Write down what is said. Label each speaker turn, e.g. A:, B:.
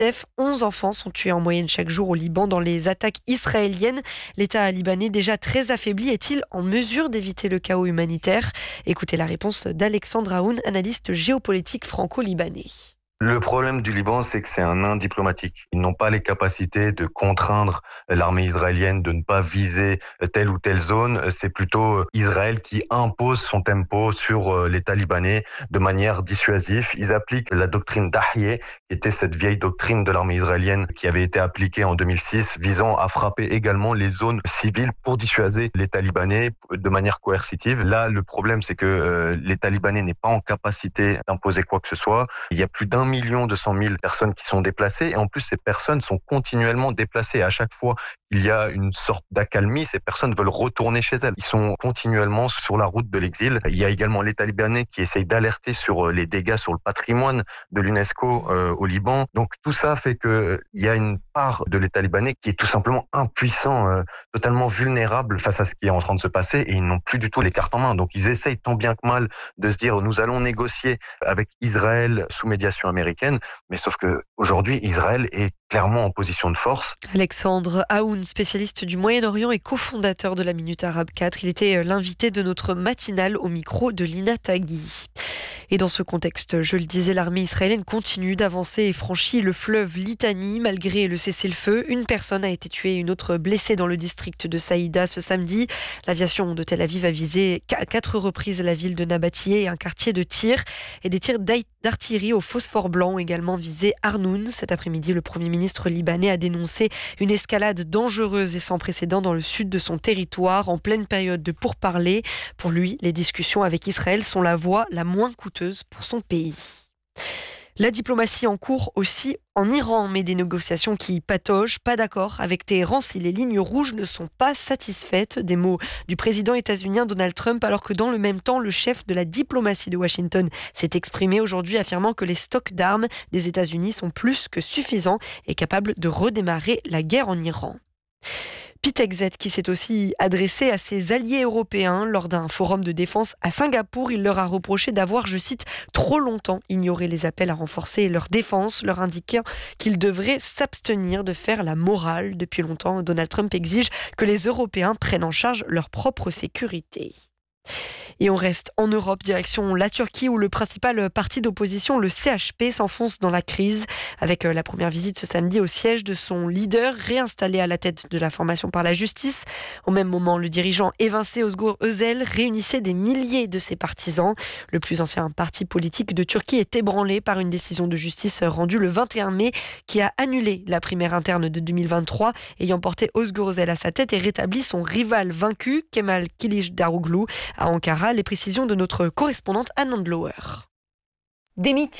A: Youssef, 11 enfants sont tués en moyenne chaque jour au Liban dans les attaques israéliennes. L'État libanais, déjà très affaibli, est-il en mesure d'éviter le chaos humanitaire ? Écoutez la réponse d'Alexandre Aoun, analyste géopolitique franco-libanais.
B: Le problème du Liban, c'est que c'est un nain diplomatique. Ils n'ont pas les capacités de contraindre l'armée israélienne de ne pas viser telle ou telle zone. C'est plutôt Israël qui impose son tempo sur l'État libanais de manière dissuasive. Ils appliquent la doctrine d'Ahyeh, qui était cette vieille doctrine de l'armée israélienne qui avait été appliquée en 2006, visant à frapper également les zones civiles pour dissuader l'État libanais de manière coercitive. Là, le problème, c'est que l'État libanais n'est pas en capacité d'imposer quoi que ce soit. Il y a plus d'1,2 million personnes qui sont déplacées et en plus ces personnes sont continuellement déplacées. À chaque fois il y a une sorte d'accalmie, ces personnes veulent retourner chez elles. Ils sont continuellement sur la route de l'exil. Il y a également l'État libanais qui essaye d'alerter sur les dégâts sur le patrimoine de l'UNESCO au Liban. Donc tout ça fait que il y a une part de l'État libanais qui est tout simplement impuissant, totalement vulnérable face à ce qui est en train de se passer et ils n'ont plus du tout les cartes en main. Donc ils essayent tant bien que mal de se dire nous allons négocier avec Israël sous médiation américaine, mais sauf que aujourd'hui Israël est clairement en position de force.
A: Alexandre Aoun, spécialiste du Moyen-Orient et cofondateur de la Minute Arabe 4, il était l'invité de notre matinale au micro de Lina Taghi. Et dans ce contexte, je le disais, l'armée israélienne continue d'avancer et franchit le fleuve Litani malgré le cessez-le-feu. Une personne a été tuée et une autre blessée dans le district de Saïda ce samedi. L'aviation de Tel Aviv a visé à 4 reprises la ville de Nabatieh et un quartier de tir. Et des tirs d'artillerie au phosphore blanc ont également visé Arnoun. Cet après-midi, le Premier ministre libanais a dénoncé une escalade dangereuse et sans précédent dans le sud de son territoire en pleine période de pourparlers. Pour lui, les discussions avec Israël sont la voie la moins coûteuse pour son pays. La diplomatie en cours aussi en Iran, mais des négociations qui pataugent. Pas d'accord avec Téhéran si les lignes rouges ne sont pas satisfaites. Des mots du président états-unien Donald Trump, alors que dans le même temps, le chef de la diplomatie de Washington s'est exprimé aujourd'hui affirmant que les stocks d'armes des États-Unis sont plus que suffisants et capables de redémarrer la guerre en Iran. Pitexet qui s'est aussi adressé à ses alliés européens lors d'un forum de défense à Singapour. Il leur a reproché d'avoir, je cite, trop longtemps ignoré les appels à renforcer leur défense, leur indiquant qu'ils devraient s'abstenir de faire la morale. Depuis longtemps, Donald Trump exige que les Européens prennent en charge leur propre sécurité. Et on reste en Europe, direction la Turquie, où le principal parti d'opposition, le CHP, s'enfonce dans la crise, avec la première visite ce samedi au siège de son leader, réinstallé à la tête de la formation par la justice. Au même moment, le dirigeant évincé Özgür Özel réunissait des milliers de ses partisans. Le plus ancien parti politique de Turquie est ébranlé par une décision de justice rendue le 21 mai, qui a annulé la primaire interne de 2023, ayant porté Özgür Özel à sa tête et rétabli son rival vaincu, Kemal Kılıçdaroğlu, à Ankara. Les précisions de notre correspondante Anne Landlower.
C: Des meetings